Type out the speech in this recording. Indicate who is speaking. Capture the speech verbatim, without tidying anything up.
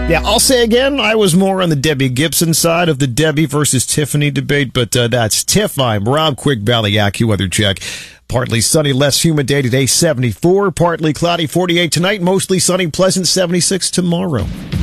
Speaker 1: Yeah, I'll say again, I was more on the Debbie Gibson side of the Debbie versus Tiffany debate, but uh, that's Tiff. I'm Rob. Quick Valley AccuWeather check. Partly sunny, less humid day today, seventy-four. Partly cloudy, forty-eight tonight. Mostly sunny, pleasant, seventy-six tomorrow.